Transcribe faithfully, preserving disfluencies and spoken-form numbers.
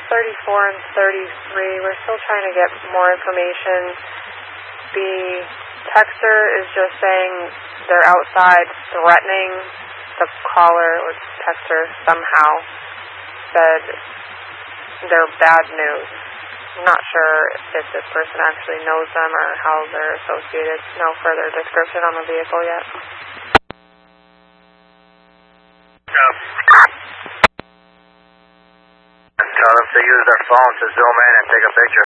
thirty-four and thirty-three. We're still trying to get more information. The texter is just saying they're outside threatening the caller or texter somehow. Said they're bad news. I'm not sure if this person actually knows them or how they're associated. No further description on the vehicle yet. Yeah. Tell them to use their phone to zoom in and take a picture.